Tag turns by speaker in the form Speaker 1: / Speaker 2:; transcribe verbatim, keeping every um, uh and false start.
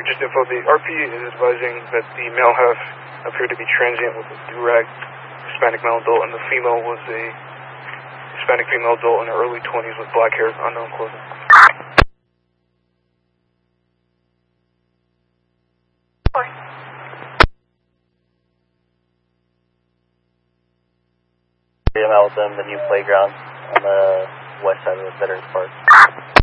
Speaker 1: just info, the R P is advising that the male half appeared to be transient with a do-rag Hispanic male adult, and the female was a Hispanic female adult in her early twenties with black hair, unknown clothing.
Speaker 2: I'm out with them, the new playground on the west side of the Veterans Park.